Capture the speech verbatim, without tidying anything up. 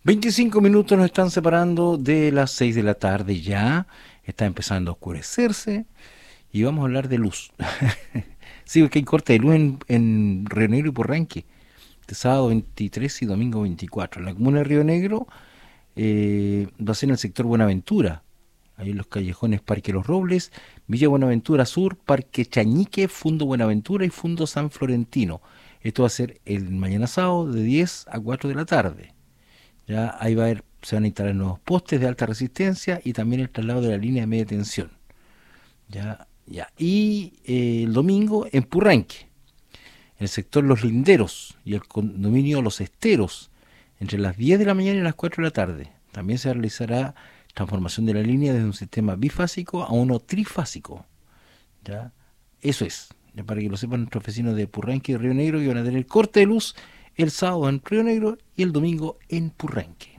veinticinco minutos nos están separando de las seis de la tarde ya. Está empezando a oscurecerse y vamos a hablar de luz. Sí, porque hay corte de luz en, en Río Negro y Porranque. Este sábado veintitrés y domingo veinticuatro. En la comuna de Río Negro eh, va a ser en el sector Buenaventura. Ahí en los callejones Parque Los Robles, Villa Buenaventura Sur, Parque Chañique, Fundo Buenaventura y Fundo San Florentino. Esto va a ser el mañana sábado de diez a cuatro de la tarde. Ya ahí va a haber, se van a instalar nuevos postes de alta resistencia y también el traslado de la línea de media tensión. Ya, ya. Y eh, el domingo en Purranque, en el sector Los Linderos y el condominio Los Esteros, entre las diez de la mañana y las cuatro de la tarde. También se realizará transformación de la línea desde un sistema bifásico a uno trifásico. ¿Ya? Eso es, ya para que lo sepan nuestros vecinos de Purranque y Río Negro, que van a tener corte de luz el sábado en Río Negro y el domingo en Purranque.